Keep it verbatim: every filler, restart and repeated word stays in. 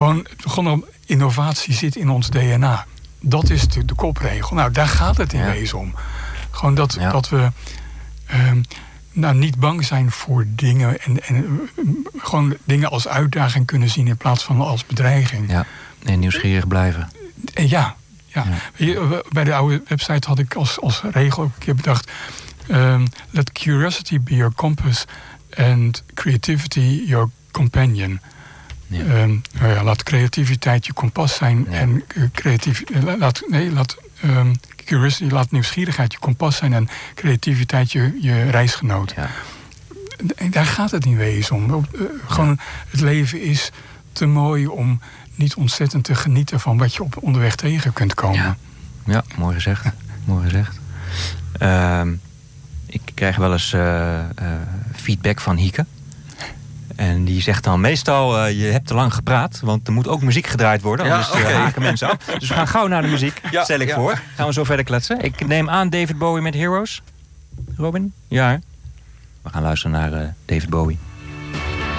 gewoon, gewoon innovatie zit in ons D N A. Dat is de, de kopregel. Nou, daar gaat het in ja. wezen om. Gewoon dat, ja. dat we um, nou, niet bang zijn voor dingen. En, en uh, gewoon dingen als uitdaging kunnen zien in plaats van als bedreiging. Ja, en nieuwsgierig blijven. En ja, ja. ja. Bij de oude website had ik als, als regel ook een keer bedacht... Um, let curiosity be your compass and creativity your companion. Ja. Um, nou ja, laat creativiteit je kompas zijn ja. en uh, creatief, uh, laat, nee, laat um, curiosity, laat nieuwsgierigheid je kompas zijn en creativiteit je, je reisgenoot. Ja. En daar gaat het in wezen om. Uh, gewoon ja. Het leven is te mooi om niet ontzettend te genieten van wat je op onderweg tegen kunt komen. Ja, ja mooi gezegd. mooi gezegd. Uh, ik krijg wel eens uh, uh, feedback van Hieke. En die zegt dan meestal, uh, je hebt te lang gepraat, want er moet ook muziek gedraaid worden. Ja, anders okay. uh, haken mensen af. Dus we gaan gauw naar de muziek, ja, stel ik ja. voor. Gaan we zo verder kletsen. Ik neem aan David Bowie met Heroes. Robin? Ja. We gaan luisteren naar uh, David Bowie.